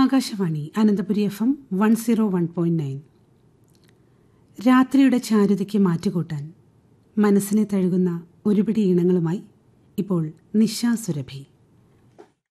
Akashvani Ananthapuri FM 101.9. രാത്രിയുടെ ചാരുതയ്ക്ക് മാറ്റുകൂട്ടാൻ മനസ്സിനെ തഴുകുന്ന ഒരുപിടി ഈണങ്ങളുമായി ഇപ്പോൾ നിശാ സുരഭി.